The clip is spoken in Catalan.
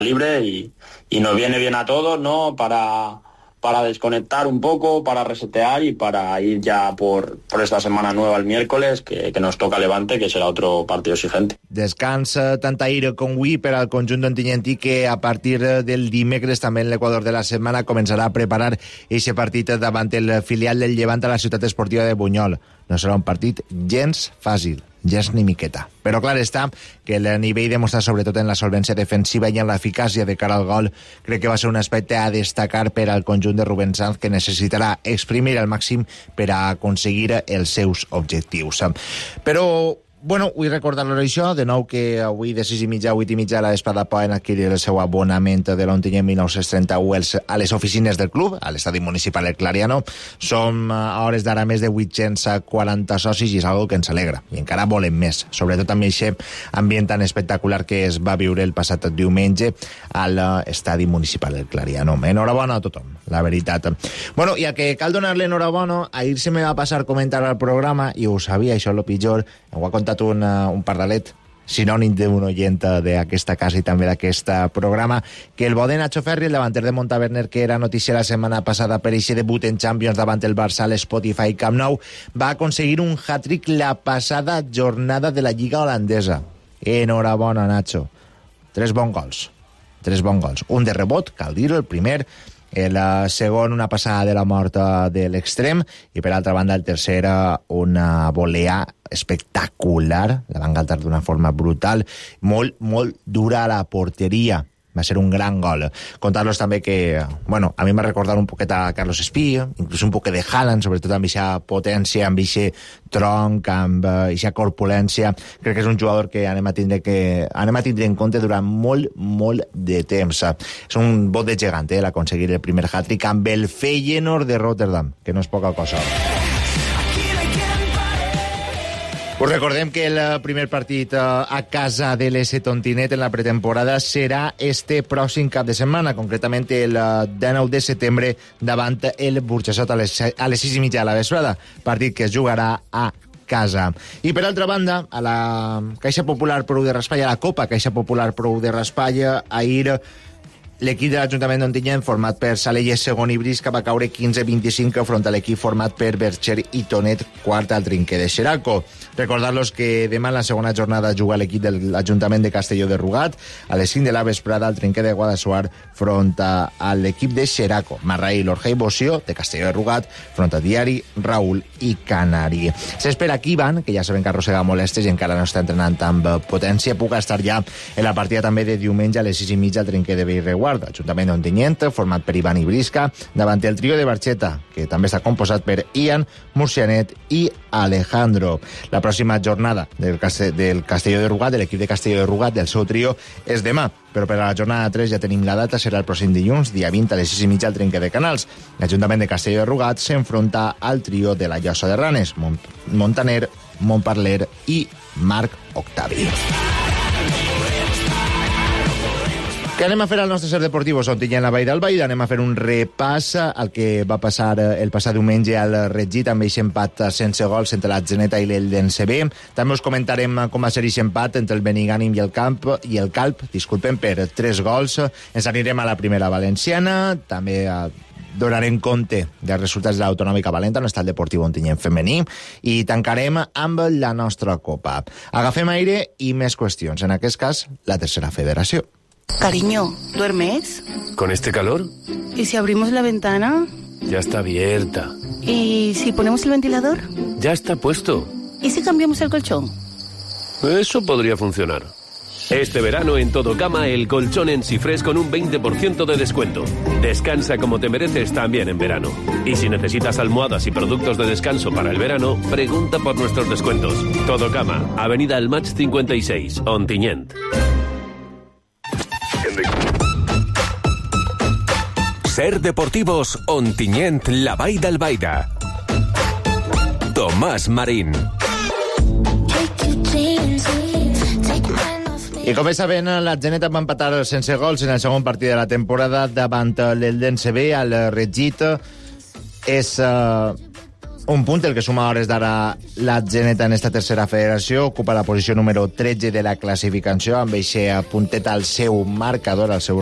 libre y nos viene bien a todos, ¿no? Para desconectar un poco, para resetear y para ir ya por esta semana nueva el miércoles, que nos toca Levante, que será otro partido exigente. Descans tant ahir com avui per al conjunt d'Ontinyentí, que a partir del dimecres també en l'Equador de la setmana començarà a preparar aquest partit davant el filial del Llevant a la ciutat esportiva de Bunyol. No serà un partit gens fàcil, gens ni miqueta. Però clar està que el nivell demostrat sobretot en la solvència defensiva i en l'eficàcia de cara al gol crec que va ser un aspecte a destacar per al conjunt de Rubén Sanz, que necessitarà exprimir al màxim per a aconseguir els seus objectius. Però bueno, vull recordar-los això, de nou que avui de 6:30 a 8:30 a la vesprada poden adquirir el seu abonament de l'Ontinyent 1931 a les oficines del club, a l'estadi municipal El Clariano. Som a hores d'ara més de 840 socis i és algo que ens alegra, i encara volem més, sobretot amb aquest ambient tan espectacular que es va viure el passat diumenge a l'estadi municipal El Clariano. Enhorabona a tothom, la veritat. Bueno, i a que cal donar-li enhorabona, ahir se me va passar comentar al programa, i ho sabia, això és el pitjor, ho ha contat un pardalet sinònim d'un oient d'aquesta casa i també d'aquest programa, que el bo de Nacho Ferri, el davanter de Montaverner, que era notícia la setmana passada per aquest debut en Champions davant el Barça a l'Spotify Camp Nou, va aconseguir un hat-trick la passada jornada de la Lliga holandesa. Enhorabona, Nacho. 3 bons gols. Un de rebot, cal dir-ho, el primer, el segon una passada de la mort de l'extrem, i per altra banda el tercer una volea espectacular, la van galtar d'una forma brutal, molt dura a la porteria. Va ser un gran gol. Contar-los també que, bueno, a mi m'ha recordat un poquet a Carlos Espí, inclús un poquet de Haaland, sobretot amb aquesta potència, amb aquest tronc, amb aquesta corpulència. Crec que és un jugador que anem a tindre en compte durant molt de temps. És un bot de gegant, l'aconseguir el primer hat-trick amb el Feyenoord de Rotterdam, que no és poca cosa. Us recordem que el primer partit a casa de l'S Tontinet en la pretemporada serà este pròxim cap de setmana, concretament el 19 de setembre davant el Burjassot a les 6:30 de la vesprada, partit que es jugarà a casa. I per altra banda, a la Caixa Popular Prou de Raspall, a la Copa Caixa Popular Prou de Raspall, ahir l'equip de l'Ajuntament d'Ontinyent, format per Salelles, segon i Brisca, va caure 15-25 front a l'equip format per Bercher i Tonet, quart al trinquer de Xeraco. Recordar-los que demà en la segona jornada juga l'equip de l'Ajuntament de Castelló de Rugat a les 5 de la vesprada al trinquer de Guadassuar front a l'equip de Xeraco. Marraí, Lorja i Boció, de Castelló de Rugat, front a Diari, Raül i Canari. S'espera que Ivan, que ja sabem que arrossega molestes i encara no està entrenant amb potència, puga estar ja en la partida també de diumenge a les 6:30 al trinquer de Bellreguard. Ajuntament d'Ontinyent, format per Ivan i Brisca, davant el trio de Barxeta, que també està composat per Ian, Murcianet i Alejandro. La pròxima jornada del Castelló de Rugat, de l'equip de Castelló de Rugat, del seu trio, és demà, però per a la jornada 3 ja tenim la data, serà el pròxim dilluns, dia 20 a les 6:30 al trinquer de Canals. L'Ajuntament de Castelló de Rugat s'enfronta al trio de la Llosa de Ranes, Montaner, Montparler i Marc Octavi. Què anem a fer al nostre Ser Deportivo? Ontinyent, la Vall d'Albaida. Anem a fer un repàs al que va passar el passat diumenge al Regit amb aquest empat sense gols entre l'Atzeneta i l'Eldense B. També us comentarem com va ser aquest empat entre el Benigànim i el Calp, per 3 gols. Ens anirem a la primera valenciana. També donarem compte dels resultats de l'Autonòmica Valenta, on està el Deportiu Ontinyent femení, i tancarem amb la nostra Copa. Agafem aire i més qüestions. En aquest cas, la tercera federació. Cariño, ¿duermes? ¿Con este calor? ¿Y si abrimos la ventana? Ya está abierta. ¿Y si ponemos el ventilador? Ya está puesto. ¿Y si cambiamos el colchón? Eso podría funcionar. Este verano en Todo Cama, el colchón en Sifres con un 20% de descuento. Descansa como te mereces también en verano. Y si necesitas almohadas y productos de descanso para el verano, pregunta por nuestros descuentos. Todo Cama, Avenida El Match 56, Ontinyent. Ser Deportivos Ontinyent, la Vall d'Albaida. Tomàs Marín. I com bé saben, l'Atzeneta va empatar sense gols en el segon partit de la temporada davant l'Eldense B. El Regit és Un punt, el que suma a hores d'ara la Zeneta en esta tercera federació, ocupa la posició número 13 de la classificació, amb eixe puntet al seu marcador, al seu